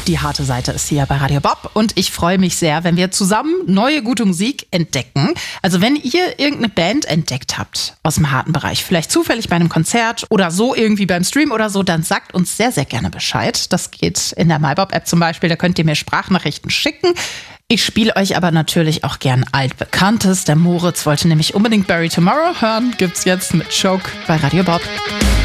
Die harte Seite ist hier bei Radio Bob und ich freue mich sehr, wenn wir zusammen neue gute Musik entdecken. Also wenn ihr irgendeine Band entdeckt habt aus dem harten Bereich, vielleicht zufällig bei einem Konzert oder so irgendwie beim Stream oder so, dann sagt uns sehr, sehr gerne Bescheid. Das geht in der MyBob-App zum Beispiel, da könnt ihr mir Sprachnachrichten schicken. Ich spiele euch aber natürlich auch gern Altbekanntes. Der Moritz wollte nämlich unbedingt Bury Tomorrow hören. Gibt's jetzt mit Choke bei Radio Bob.